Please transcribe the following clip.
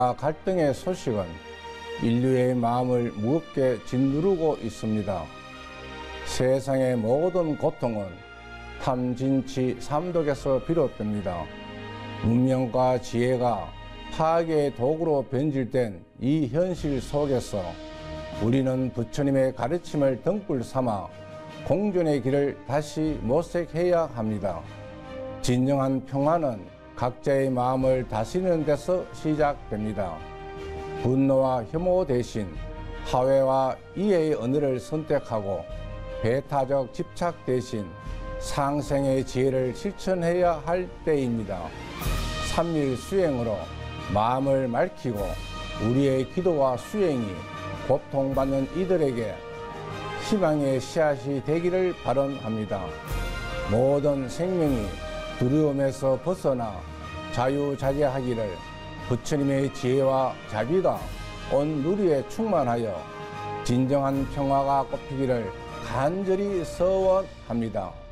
갈등의 소식은 인류의 마음을 무겁게 짓누르고 있습니다. 세상의 모든 고통은 탐진치 삼독에서 비롯됩니다. 문명과 지혜가 파괴의 도구로 변질된 이 현실 속에서 우리는 부처님의 가르침을 등불 삼아 공존의 길을 다시 모색해야 합니다. 진정한 평화는 각자의 마음을 다스리는 데서 시작됩니다. 분노와 혐오 대신 화해와 이해의 언어를 선택하고 배타적 집착 대신 상생의 지혜를 실천해야 할 때입니다. 삼일 수행으로 마음을 맑히고 우리의 기도와 수행이 고통받는 이들에게 희망의 씨앗이 되기를 발언합니다. 모든 생명이 두려움에서 벗어나 자유자재하기를 부처님의 지혜와 자비가 온 누리에 충만하여 진정한 평화가 꽃피기를 간절히 서원합니다.